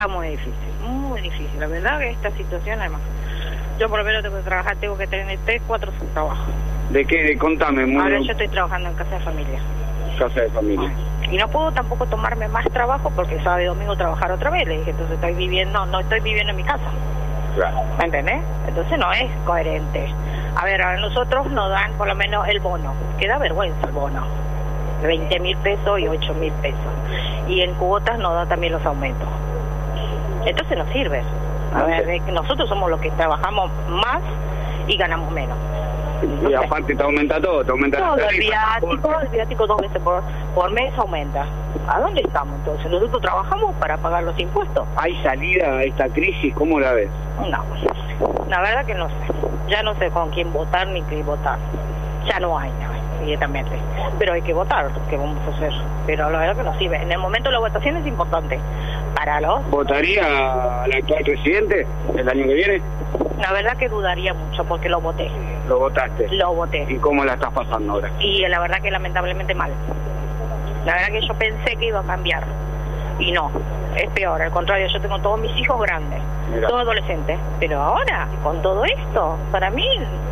Muy difícil, muy difícil. La verdad que esta situación, además, yo por lo menos tengo que trabajar, tengo que tener 3, 4 trabajos. ¿De qué? Contame. Ahora yo estoy trabajando en casa de familia. Casa de familia. Y no puedo tampoco tomarme más trabajo porque sábado y domingo trabajar otra vez. Le dije, entonces no estoy viviendo en mi casa. Claro. ¿Me entendés? Entonces no es coherente. A ver, a nosotros nos dan por lo menos el bono, que da vergüenza el bono, 20.000 pesos y 8.000 pesos. Y en cuotas nos da también los aumentos. Entonces no sirve. A ver, nosotros somos los que trabajamos más y ganamos menos. Y aparte te aumenta todo, te aumenta todo, el viático 2 veces por mes aumenta. ¿A dónde estamos entonces? Nosotros trabajamos para pagar los impuestos. ¿Hay salida a esta crisis? ¿Cómo la ves? No, la verdad que no sé. Ya no sé con quién votar ni qué votar. Ya no hay, directamente. Pero hay que votar, ¿qué vamos a hacer? Pero la verdad que no sirve. En el momento la votación es importante. Para los... ¿Votaría al actual presidente el año que viene? La verdad que dudaría mucho porque lo voté. ¿Lo votaste? Lo voté. ¿Y cómo la estás pasando ahora? Y la verdad que lamentablemente mal. La verdad que yo pensé que iba a cambiar. Y no, es peor, al contrario, yo tengo todos mis hijos grandes, todos adolescentes. Pero ahora, con todo esto, para mí,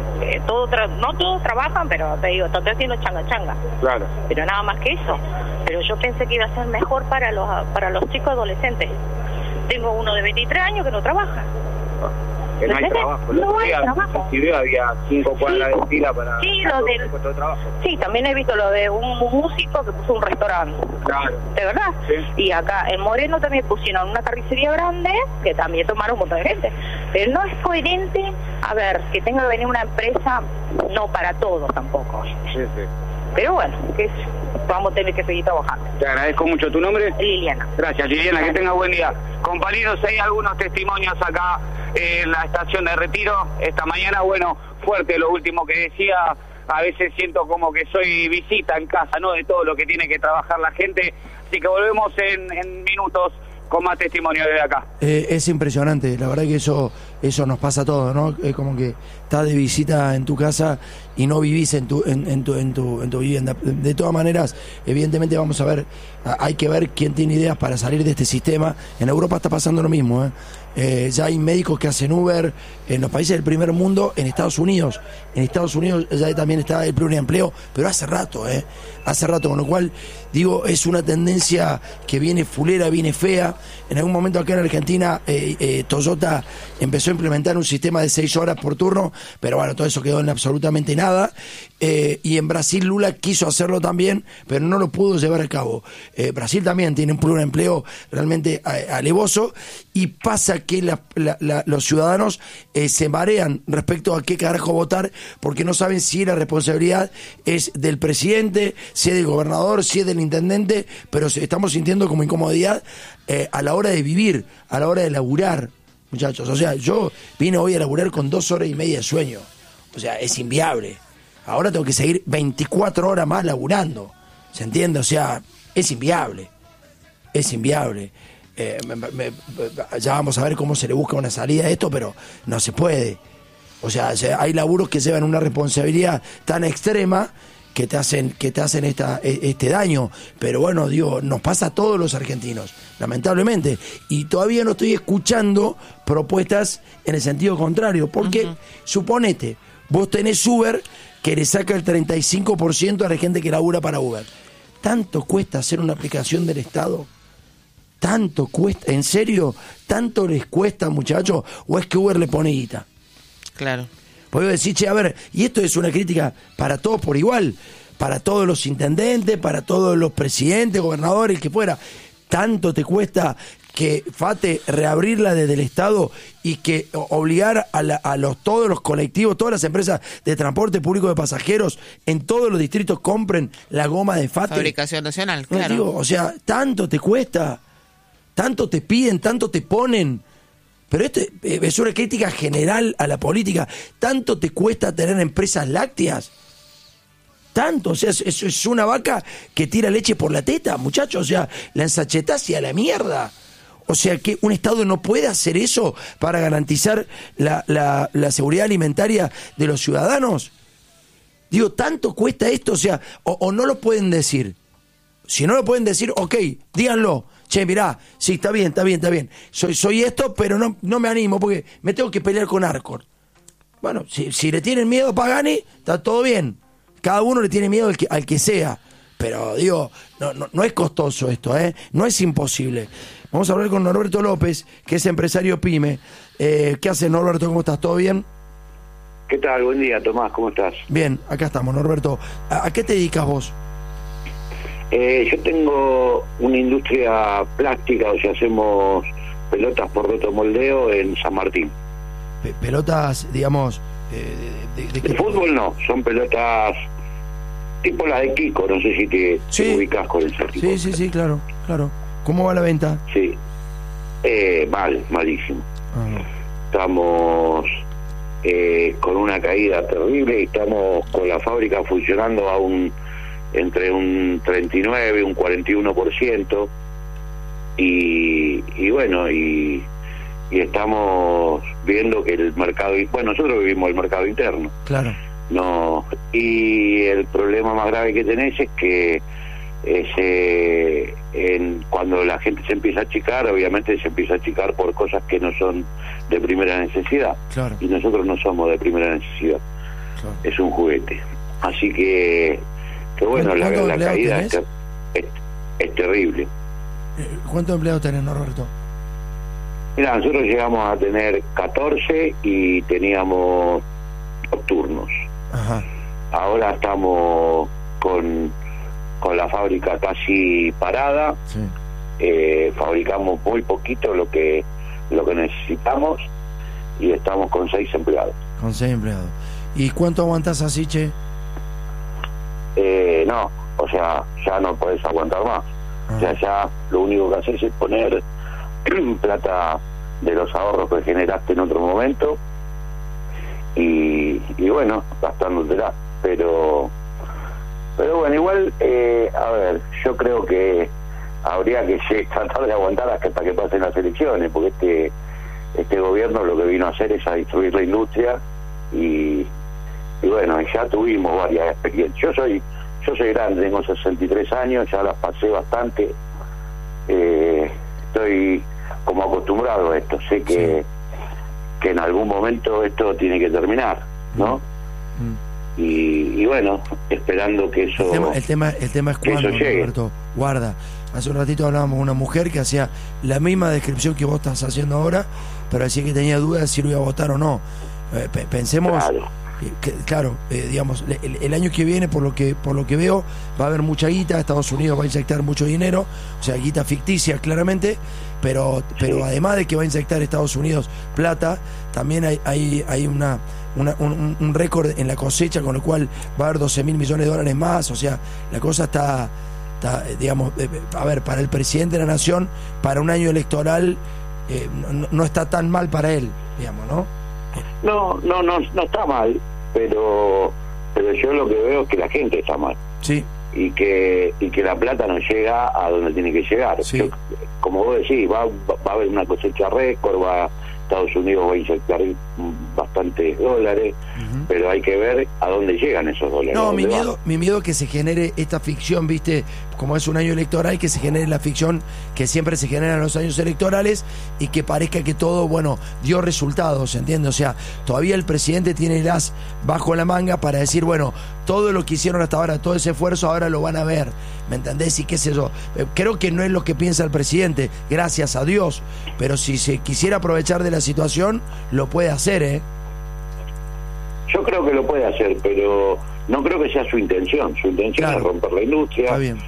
no todos trabajan, pero te digo, estoy haciendo changa. Claro. Pero nada más que eso. Pero yo pensé que iba a ser mejor para los chicos adolescentes. Tengo uno de 23 años que no trabaja. Que no hay trabajo. No hay trabajo. Si veo, había 5 cuadras de fila para... Sí, de trabajo. Sí, también he visto lo de un músico que puso un restaurante. Claro. ¿De verdad? Sí. Y acá en Moreno también pusieron una carnicería grande, que también tomaron un montón de gente. Pero no es coherente, a ver, que tenga que venir una empresa, no para todos tampoco. Sí. Pero bueno, vamos a tener que seguir trabajando. Te agradezco mucho. ¿Tu nombre? Liliana. Gracias, Liliana, que tenga buen día. Compañeros, hay algunos testimonios acá en la estación de Retiro esta mañana. Bueno, fuerte lo último que decía. A veces siento como que soy visita en casa, ¿no? De todo lo que tiene que trabajar la gente. Así que volvemos en minutos con más testimonio desde acá. Es impresionante, la verdad que eso nos pasa a todos, ¿no? Es como que estás de visita en tu casa y no vivís en tu vivienda. De todas maneras, evidentemente vamos a ver, hay que ver quién tiene ideas para salir de este sistema. En Europa está pasando lo mismo, ya hay médicos que hacen Uber en los países del primer mundo. En Estados Unidos ya también está el pluriempleo, pero hace rato, con lo cual digo, es una tendencia que viene fulera, viene fea. En algún momento acá en Argentina Toyota empezó a implementar un sistema de 6 horas por turno, pero bueno, todo eso quedó en absolutamente nada. Y en Brasil Lula quiso hacerlo también, pero no lo pudo llevar a cabo. Brasil también tiene un pluriempleo realmente alevoso, y pasa que los ciudadanos se marean respecto a qué carajo votar, porque no saben si la responsabilidad es del presidente, si es del gobernador, si es del intendente, pero estamos sintiendo como incomodidad a la hora de vivir, a la hora de laburar, muchachos. O sea, yo vine hoy a laburar con 2 horas y media de sueño. O sea, es inviable. Ahora tengo que seguir 24 horas más laburando. ¿Se entiende? O sea, es inviable. Es inviable. Ya vamos a ver cómo se le busca una salida a esto, pero no se puede. O sea, hay laburos que llevan una responsabilidad tan extrema que te hacen este daño. Pero bueno, digo, nos pasa a todos los argentinos, lamentablemente. Y todavía no estoy escuchando propuestas en el sentido contrario, porque suponete, vos tenés Uber que le saca el 35% a la gente que labura para Uber. ¿Tanto cuesta hacer una aplicación del Estado? ¿Tanto cuesta? ¿En serio? ¿Tanto les cuesta, muchachos? ¿O es que Uber le pone guita? Claro. Puedo decir, che, a ver, y esto es una crítica para todos por igual, para todos los intendentes, para todos los presidentes, gobernadores, el que fuera. ¿Tanto te cuesta que FATE reabrirla desde el Estado y que obligar a todos los colectivos, todas las empresas de transporte público de pasajeros en todos los distritos compren la goma de FATE? Fabricación nacional, claro. Digo, o sea, tanto te cuesta, tanto te piden, tanto te ponen. Pero esto es una crítica general a la política. ¿Tanto te cuesta tener empresas lácteas? Tanto, o sea, es una vaca que tira leche por la teta, muchachos. O sea, la ensachetás y a la mierda. O sea, que un Estado no puede hacer eso para garantizar la seguridad alimentaria de los ciudadanos. Digo, ¿tanto cuesta esto? O sea, o no lo pueden decir. Si no lo pueden decir, ok, díganlo. che, mirá, sí, está bien. Soy esto, pero no me animo porque me tengo que pelear con Arcor. Bueno, si le tienen miedo a Pagani, está todo bien. Cada uno le tiene miedo al que sea. Pero digo, no es costoso esto, no es imposible. Vamos a hablar con Norberto López, que es empresario PYME. ¿Qué haces, Norberto? ¿Cómo estás? ¿Todo bien? ¿Qué tal? Buen día, Tomás, ¿cómo estás? Bien, acá estamos, Norberto. ¿A qué te dedicas vos? Yo tengo una industria plástica, o sea, hacemos pelotas por rotomoldeo en San Martín. Pelotas, digamos... de fútbol no, son pelotas tipo las de Kiko, no sé si te ubicas con el certificado. Sí, claro. ¿Cómo va la venta? Sí, malísimo. Estamos con una caída terrible y estamos con la fábrica funcionando a entre un 39 y un 41%, y bueno, y estamos viendo que el mercado, bueno, nosotros vivimos el mercado interno, claro, no, y el problema más grave que tenés es que cuando la gente se empieza a achicar, obviamente se empieza a achicar por cosas que no son de primera necesidad, claro, y nosotros no somos de primera necesidad, claro. Es un juguete, así que bueno, la caída es terrible. ¿Cuántos empleados tenés, Norberto? Mira, nosotros llegamos a tener 14 y teníamos 2 turnos. Ajá. Ahora estamos con la fábrica casi parada. Sí. Fabricamos muy poquito lo que necesitamos y estamos con 6 empleados. Con 6 empleados. ¿Y cuánto aguantás así, che? No, o sea, ya no podés aguantar más. O sea, ya lo único que haces es poner plata de los ahorros que generaste en otro momento y bueno, gastándotela. Pero bueno, igual, a ver, yo creo que habría que tratar de aguantar hasta que pasen las elecciones, porque este gobierno lo que vino a hacer es a destruir la industria y bueno, ya tuvimos varias experiencias. Yo soy grande, tengo 63 años, ya las pasé bastante, estoy como acostumbrado a esto, sé que en algún momento esto tiene que terminar, ¿no? Y bueno, esperando que eso el tema es cuándo, Roberto. Guarda, hace un ratito hablábamos con una mujer que hacía la misma descripción que vos estás haciendo ahora, pero decía que tenía dudas de si lo iba a votar o no. Pensemos, claro, digamos, el año que viene, por lo que veo, va a haber mucha guita. Estados Unidos va a inyectar mucho dinero, o sea, guita ficticia claramente, pero además de que va a inyectar Estados Unidos plata, también hay un récord en la cosecha, con lo cual va a haber $12.000 millones más. O sea, la cosa está digamos, a ver, para el presidente de la nación, para un año electoral, no está tan mal para él, digamos, ¿no? No está mal, pero yo lo que veo es que la gente está mal. Sí. Y que la plata no llega a donde tiene que llegar. Sí. Como vos decís, va a haber una cosecha récord, Estados Unidos va a inyectar bastantes dólares, pero hay que ver a dónde llegan esos dólares. No, mi miedo es que se genere esta ficción, viste, como es un año electoral, que se genere la ficción que siempre se genera en los años electorales y que parezca que todo, bueno, dio resultados, ¿entiendes? O sea, todavía el presidente tiene el as bajo la manga para decir, bueno, todo lo que hicieron hasta ahora, todo ese esfuerzo, ahora lo van a ver, ¿me entendés? Y qué sé yo, creo que no es lo que piensa el presidente, gracias a Dios, pero si se quisiera aprovechar de la situación, lo puede hacer, ¿eh? Yo creo que lo puede hacer, pero no creo que sea su intención. Su intención es romper la industria. Está bien.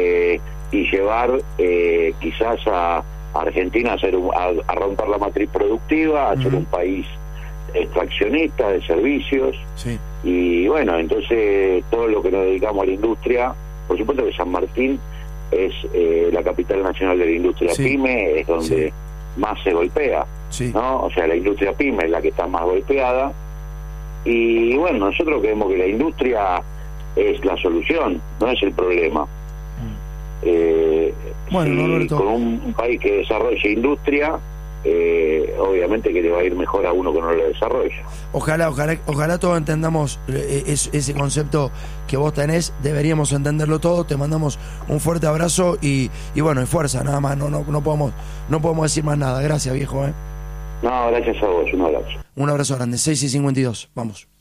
Y llevar quizás a Argentina a romper la matriz productiva, a ser un país extraccionista de servicios. Sí. Y bueno, entonces todo lo que nos dedicamos a la industria, por supuesto que San Martín es la capital nacional de la industria PYME, es donde más se golpea, ¿no? O sea, la industria PYME es la que está más golpeada. Y bueno, nosotros creemos que la industria es la solución, no es el problema. Bueno, Norberto, con un país que desarrolle industria, obviamente que le va a ir mejor a uno que no lo desarrolla. Ojalá todos entendamos ese concepto que vos tenés, deberíamos entenderlo todo. Te mandamos un fuerte abrazo y bueno, y fuerza, nada más, no podemos decir más nada. Gracias, viejo. No, gracias a vos, un abrazo. Un abrazo grande, 6:52, vamos.